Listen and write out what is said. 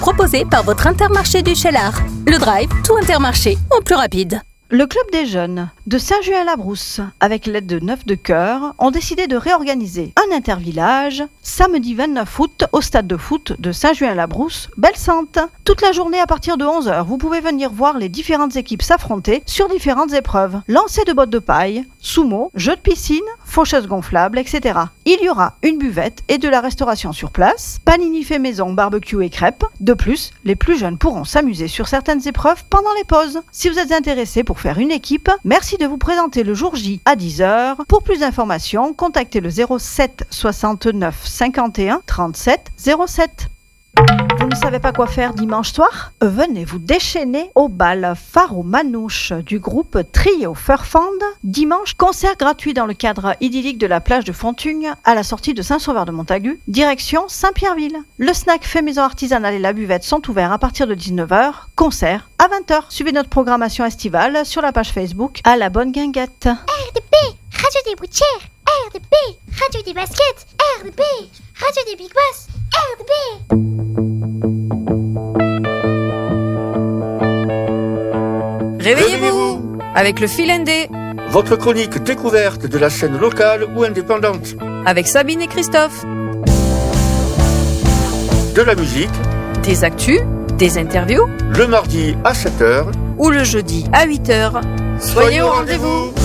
proposé par votre Intermarché du Cheylard. Le drive, tout Intermarché, en plus rapide. Le Club des jeunes de Saint-Julien-la-Brousse, avec l'aide de Neuf de Cœur, ont décidé de réorganiser un intervillage samedi 29 août au stade de foot de Saint-Julien-la-Brousse, Belle-Sante. Toute la journée à partir de 11h, vous pouvez venir voir les différentes équipes s'affronter sur différentes épreuves. Lancer de bottes de paille, sumo, jeux de piscine, faucheuse gonflable, etc. Il y aura une buvette et de la restauration sur place, panini fait maison, barbecue et crêpes. De plus, les plus jeunes pourront s'amuser sur certaines épreuves pendant les pauses. Si vous êtes intéressé pour faire une équipe, merci de vous présenter le jour J à 10h. Pour plus d'informations, contactez le 07 69 51 37 07. Vous ne savez pas quoi faire dimanche soir? Venez vous déchaîner au bal Faro Manouche du groupe Trio Furfand. Dimanche, concert gratuit dans le cadre idyllique de la plage de Fontugne à la sortie de Saint-Sauveur-de-Montagu, direction Saint-Pierreville. Le snack fait maison artisanale et la buvette sont ouverts à partir de 19h, concert à 20h. Suivez notre programmation estivale sur la page Facebook à la bonne guinguette. RDP, Radio des Boutières, RDP, Radio des Baskets, RDP, Radio des Big Boss, RDP. Réveillez-vous avec le Fil ND, votre chronique découverte de la scène locale ou indépendante. avec Sabine et Christophe. De la musique, Des actus, des interviews le mardi à 7h. ou le jeudi à 8h. Soyez au rendez-vous.